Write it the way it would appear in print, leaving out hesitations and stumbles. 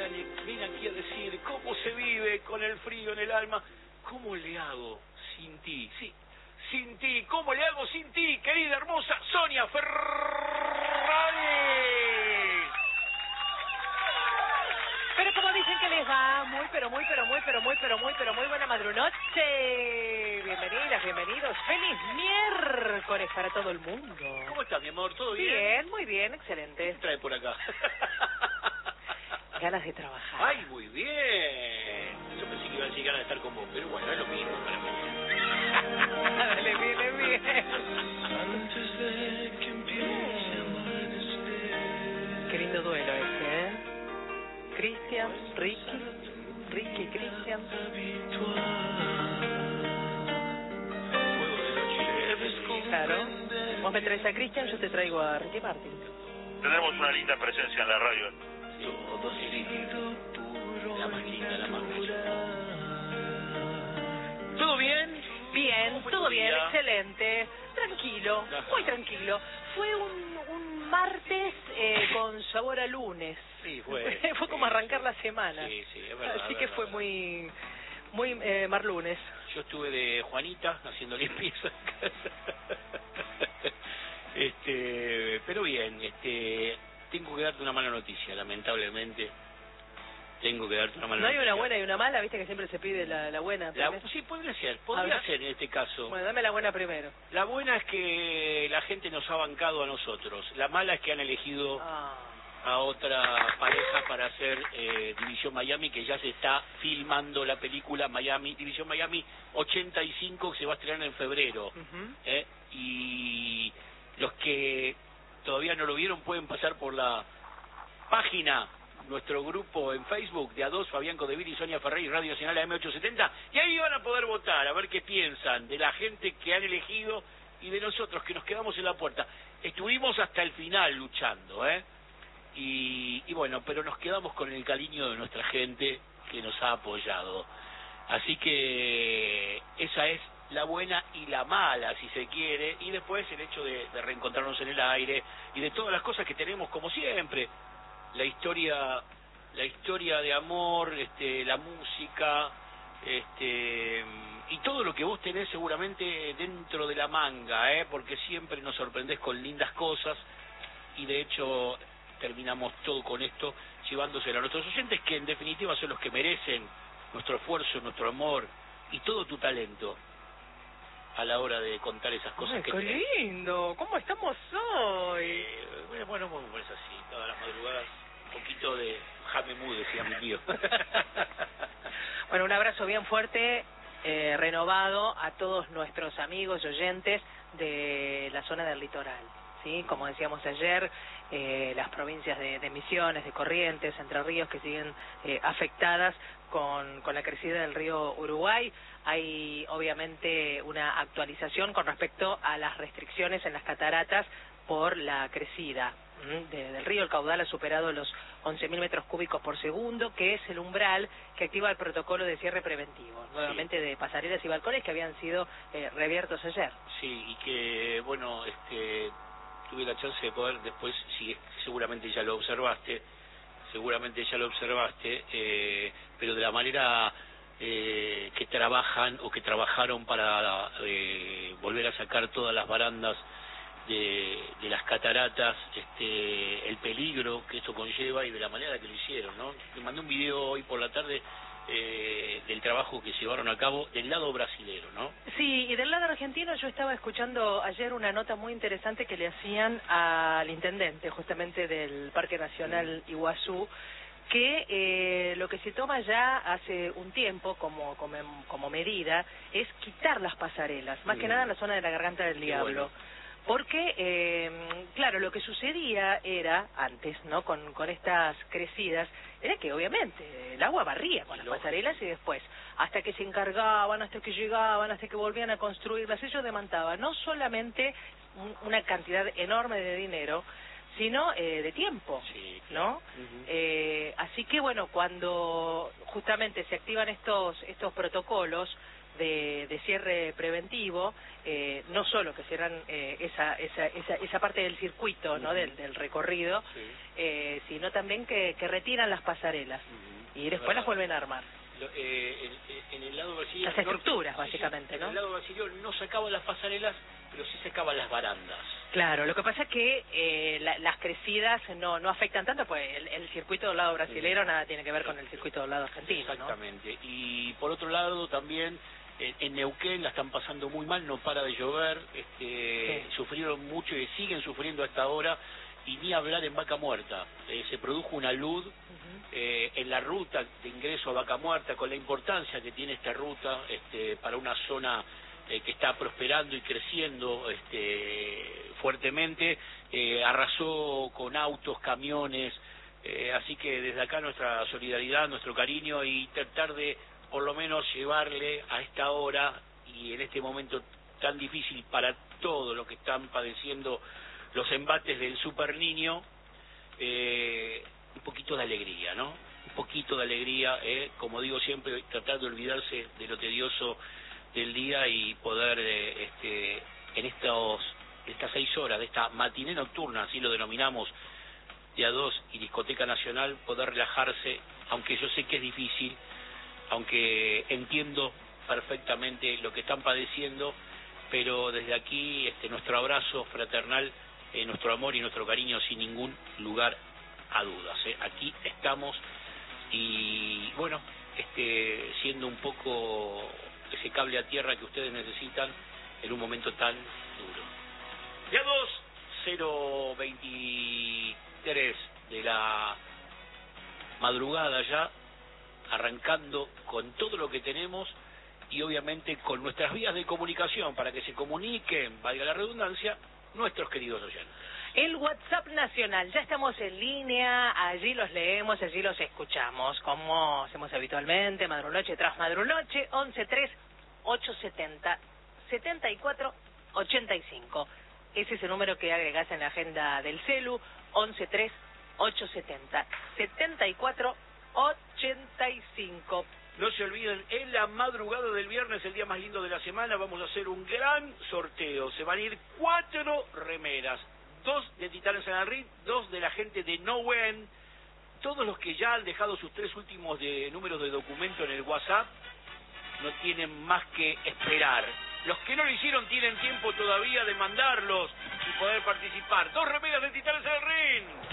viene aquí a decir cómo se vive con el frío en el alma. ¿Cómo le hago sin ti? Sí, sin ti. ¿Cómo le hago sin ti, querida hermosa Sonia Ferrari? Pero como dicen que les va, muy buena madrunoche. Bienvenidas, bienvenidos. ¡Feliz miércoles para todo el mundo! ¿Cómo estás, mi amor? ¿Todo bien? Bien, muy bien, excelente. ¿Qué trae por acá? Ganas de trabajar. ¡Ay, muy bien! Yo pensé que iba a decir ganas de estar con vos, pero bueno, es lo mismo para mí. Dale, viene bien. Qué lindo duelo este, ¿eh? Cristian, Ricky, Cristian. Claro. Vos me traes a Cristian, yo te traigo a Ricky Martin. Tenemos una linda presencia en la radio. La más linda, la más bella. ¿Todo bien? Bien, todo bien, excelente. Tranquilo, muy tranquilo. Fue un martes con sabor a lunes. Sí, fue como arrancar la semana. Sí, es verdad. Así que fue muy marlunes. Yo estuve de Juanita haciendo limpieza. Pero bien, tengo que darte una mala noticia, lamentablemente. Tengo que darte una mala noticia. ¿No hay una buena y una mala? ¿Viste que siempre se pide la buena? Sí, podría ser en este caso. Bueno, dame la buena primero. La buena es que la gente nos ha bancado a nosotros. La mala es que han elegido a otra pareja para hacer División Miami, que ya se está filmando la película División Miami 85, que se va a estrenar en febrero. Y los que todavía no lo vieron pueden pasar por la página, nuestro grupo en Facebook de A2, Fabián Codeville y Sonia Ferrari, Radio Nacional AM870, y ahí van a poder votar, a ver qué piensan de la gente que han elegido y de nosotros que nos quedamos en la puerta. Estuvimos hasta el final luchando, y bueno, pero nos quedamos con el cariño de nuestra gente que nos ha apoyado. Así que esa es la buena y la mala, si se quiere, y después el hecho de reencontrarnos en el aire y de todas las cosas que tenemos como siempre. La historia de amor, la música, y todo lo que vos tenés seguramente dentro de la manga, porque siempre nos sorprendés con lindas cosas, y de hecho terminamos todo con esto llevándoselo a nuestros oyentes, que en definitiva son los que merecen nuestro esfuerzo, nuestro amor y todo tu talento a la hora de contar esas cosas. Ay, que qué lindo, ¿cómo estamos hoy? Bueno, es así, todas las madrugadas, un poquito de jame mu, decía mi tío. Bueno, un abrazo bien fuerte, renovado a todos nuestros amigos y oyentes de la zona del litoral, ¿sí? Como decíamos ayer, las provincias de Misiones, de Corrientes, Entre Ríos, que siguen afectadas con la crecida del río Uruguay. Hay obviamente una actualización con respecto a las restricciones en las cataratas por la crecida del río. El caudal ha superado los 11.000 metros cúbicos por segundo, que es el umbral que activa el protocolo de cierre preventivo, nuevamente de pasarelas y balcones que habían sido reabiertos ayer. Sí, y que, bueno, tuve la chance de poder después, seguramente ya lo observaste, pero de la manera que trabajan o que trabajaron para volver a sacar todas las barandas de las cataratas, el peligro que eso conlleva y de la manera que lo hicieron, ¿no? Te mandé un video hoy por la tarde del trabajo que llevaron a cabo del lado brasilero, ¿no? Sí, y del lado argentino yo estaba escuchando ayer una nota muy interesante que le hacían al intendente justamente del Parque Nacional Iguazú, que lo que se toma ya hace un tiempo como medida es quitar las pasarelas, más que nada en la zona de la Garganta del Diablo. Bueno. Porque, claro, lo que sucedía era, antes, ¿no?, con estas crecidas, era que obviamente el agua barría con las pasarelas y después, hasta que se encargaban, hasta que llegaban, hasta que volvían a construirlas, ellos demandaban no solamente una cantidad enorme de dinero, sino de tiempo, sí, claro. ¿No? Así que, bueno, cuando justamente se activan estos protocolos, de cierre preventivo, no solo que cierran esa parte del circuito, ¿no? del recorrido, sino también que retiran las pasarelas y después las vuelven a armar. En el lado brasileño, las estructuras, básicamente, ¿no? En el lado brasileño no sacaban las pasarelas, pero sí sacaban las barandas. Claro, lo que pasa es que las crecidas no afectan tanto, pues el circuito del lado brasilero nada tiene que ver con el circuito del lado argentino. Exactamente. ¿No? Y por otro lado también en Neuquén la están pasando muy mal, no para de llover, sufrieron mucho y siguen sufriendo hasta ahora, y ni hablar en Vaca Muerta. Se produjo una luz en la ruta de ingreso a Vaca Muerta, con la importancia que tiene esta ruta para una zona que está prosperando y creciendo fuertemente, arrasó con autos, camiones, así que desde acá nuestra solidaridad, nuestro cariño, y tratar de por lo menos llevarle a esta hora y en este momento tan difícil para todos los que están padeciendo los embates del Super Niño, un poquito de alegría, ¿no? Un poquito de alegría, como digo siempre, tratar de olvidarse de lo tedioso del día y poder en estas 6 horas de esta matiné nocturna, así lo denominamos, de A2 y Discoteca Nacional, poder relajarse, aunque yo sé que es difícil, aunque entiendo perfectamente lo que están padeciendo, pero desde aquí nuestro abrazo fraternal, nuestro amor y nuestro cariño sin ningún lugar a dudas. Aquí estamos y bueno, siendo un poco ese cable a tierra que ustedes necesitan en un momento tan duro. Ya 2:023 de la madrugada ya, arrancando con todo lo que tenemos y obviamente con nuestras vías de comunicación para que se comuniquen, valga la redundancia, nuestros queridos oyentes. El WhatsApp nacional, ya estamos en línea, allí los leemos, allí los escuchamos, como hacemos habitualmente, madrunoche tras madrunoche, 113870-7485. Ese es el número que agregás en la agenda del celu, 113870-7485. No se olviden, en la madrugada del viernes, el día más lindo de la semana, vamos a hacer un gran sorteo. Se van a ir 4 remeras. 2 de Titanes en el Ring, 2 de la gente de Nowen. Todos los que ya han dejado sus 3 últimos números de documento en el WhatsApp no tienen más que esperar. Los que no lo hicieron tienen tiempo todavía de mandarlos y poder participar. 2 remeras de Titanes en el Ring.